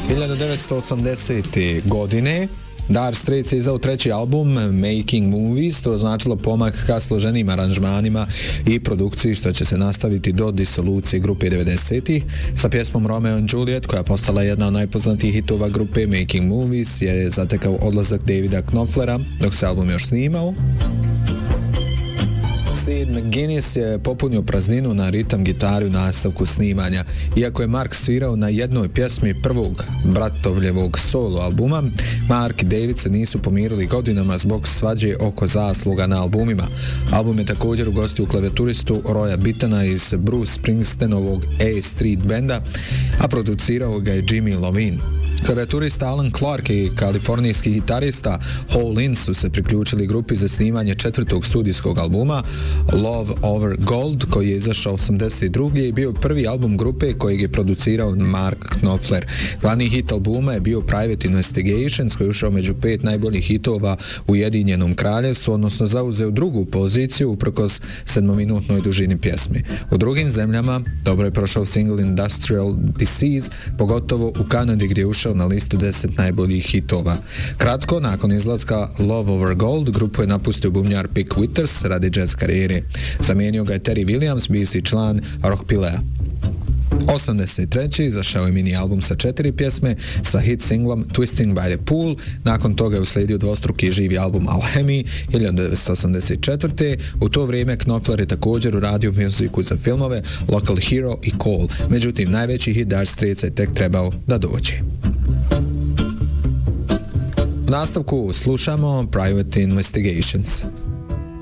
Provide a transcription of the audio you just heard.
1980. godine Dire Straits je izdao treći album Making Movies, to značilo pomak ka složenim aranžmanima i produkciji što će se nastaviti do disolucije grupe 90-ih. Sa pjesmom Romeo and Juliet, koja postala jedna od najpoznatijih hitova grupe, Making Movies je zatekao odlazak Davida Knopflera dok se album još snimao. Sid McGuinness je popunio prazninu na ritam gitari u nastavku snimanja. Iako je Mark svirao na jednoj pjesmi prvog bratovljevog solo albuma, Mark i David se nisu pomirili godinama zbog svađe oko zasluga na albumima. Album je također ugostio klavijaturistu Roya Bittana iz Bruce Springsteenovog A Street benda, a producirao ga je Jimmy Iovine. Klavijaturista Alan Clark i kalifornijski gitarista Hole In su se priključili grupi za snimanje četvrtog studijskog albuma Love Over Gold, koji je izašao 82. i bio prvi album grupe kojeg je producirao Mark Knopfler. Glavni hit albuma je bio Private Investigations, koji je ušao među 5 najboljih hitova u Ujedinjenom kraljevstvu, odnosno zauzeo drugu poziciju uprkos 7-minutnoj dužini pjesmi. U drugim zemljama dobro je prošao single Industrial Disease, pogotovo u Kanadi gdje je ušao na listu 10 najboljih hitova. Kratko nakon izlaska Love Over Gold, grupu je napustio bubnjar Pick Withers radi jazz karijere. Zamijenio ga je Terry Williams, bivši član Rock Pilea. 83. izašao je mini album sa 4 pjesme sa hit singlom Twisting by the Pool. Nakon toga je uslijedio dvostruki živi album Alchemy 1984. U to vrijeme Knopfler je također uradio muziku za filmove Local Hero i Call. Međutim, najveći hit Dire Straits je tek trebao da dođe. U nastavku slušamo Private Investigations.